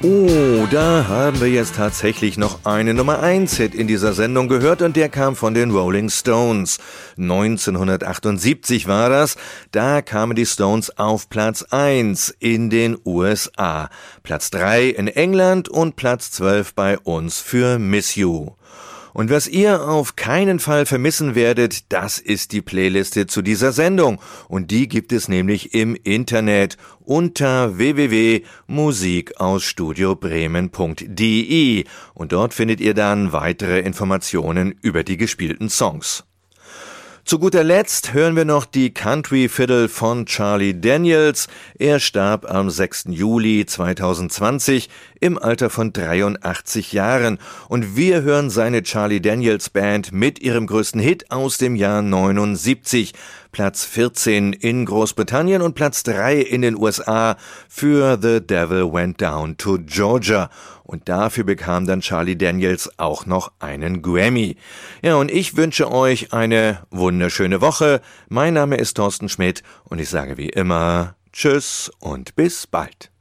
Oh, da haben wir jetzt tatsächlich noch einen Nummer-1-Hit in dieser Sendung gehört und der kam von den Rolling Stones. 1978 war das, da kamen die Stones auf Platz 1 in den USA, Platz 3 in England und Platz 12 bei uns für Miss You. Und was ihr auf keinen Fall vermissen werdet, das ist die Playliste zu dieser Sendung. Und die gibt es nämlich im Internet unter www.musikausstudiobremen.de. Und dort findet ihr dann weitere Informationen über die gespielten Songs. Zu guter Letzt hören wir noch die Country Fiddle von Charlie Daniels. Er starb am 6. Juli 2020 im Alter von 83 Jahren. Und wir hören seine Charlie Daniels Band mit ihrem größten Hit aus dem Jahr 79. Platz 14 in Großbritannien und Platz 3 in den USA für The Devil Went Down to Georgia. Und dafür bekam dann Charlie Daniels auch noch einen Grammy. Ja, und ich wünsche euch eine wunderschöne Woche. Mein Name ist Thorsten Schmidt und ich sage wie immer Tschüss und bis bald.